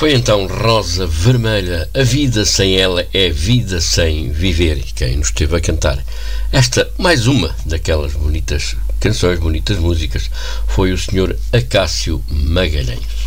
Foi então Rosa Vermelha, a vida sem ela é vida sem viver. E quem nos esteve a cantar esta, mais uma daquelas bonitas canções, bonitas músicas, foi o Sr. Acácio Magalhães.